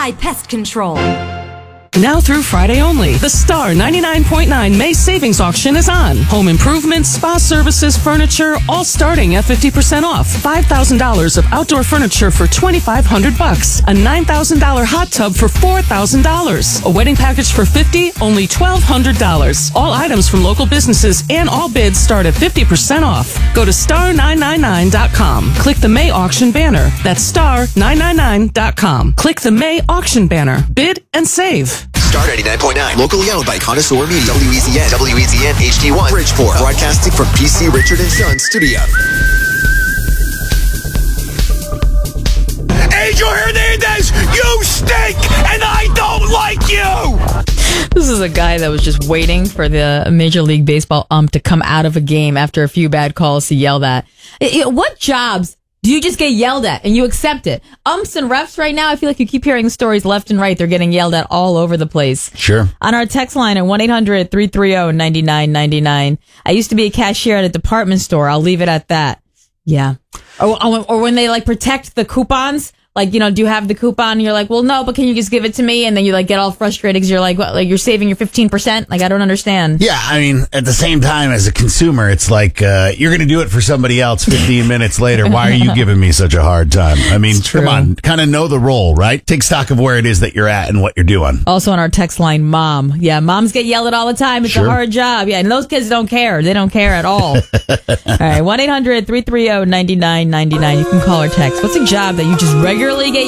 Fly Pest Control. Now through Friday only, the Star 99.9 May Savings Auction is on. Home improvements, spa services, furniture, all starting at 50% off. $5,000 of outdoor furniture for $2,500. A $9,000 hot tub for $4,000. A wedding package for $50, only $1,200. All items from local businesses and all bids start at 50% off. Go to star999.com. Click the May auction banner. That's star999.com. Click the May auction banner. Bid and save. Star 99.9, locally owned by Connoisseur Media, WEZN HD1, Bridgeport, broadcasting from PC Richard & Son Studio. Angel Hernandez, you stink, and I don't like you! This is a guy that was just waiting for the Major League Baseball ump to come out of a game after a few bad calls to yell at. What jobs do you just get yelled at and you accept it? Umps and refs right now, I feel like you keep hearing stories left and right. They're getting yelled at all over the place. Sure. On our text line at 1-800-330-9999. I used to be a cashier at a department store. I'll leave it at that. Yeah. Or when they protect the coupons. Do you have the coupon? And you're like, well, no, but can you just give it to me? And then you get all frustrated because you're like, what, you're saving your 15%? I don't understand. Yeah, I mean, at the same time, as a consumer, it's like, you're going to do it for somebody else 15 minutes later. Why are you giving me such a hard time? I mean, come on, kind of know the role, right? Take stock of where it is that you're at and what you're doing. Also on our text line, mom. Yeah, moms get yelled at all the time. It's a hard job. Yeah, and those kids don't care. They don't care at all. All right, 1-800-330-9999. You can call or text. What's a job that you just regularly get